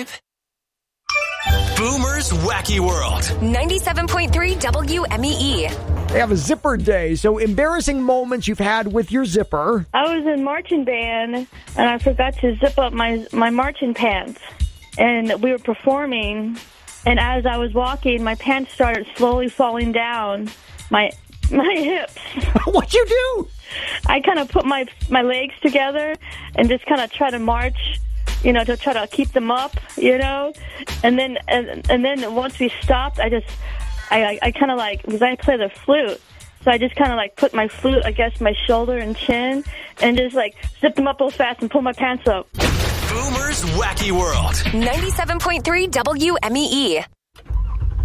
Boomer's Wacky World. 97.3 WMEE. They have a zipper day, so embarrassing moments you've had with your zipper. I was in marching band, and I forgot to zip up my marching pants. And we were performing, and as I was walking, my pants started slowly falling down my hips. What'd you do? I kind of put my legs together and just kind of try to march, to try to keep them up, And then once we stopped, I kind of like, because I play the flute, so I just kind of like put my flute against my shoulder and chin and just like zip them up real fast and pull my pants up. Boomer's Wacky World. 97.3 WMEE.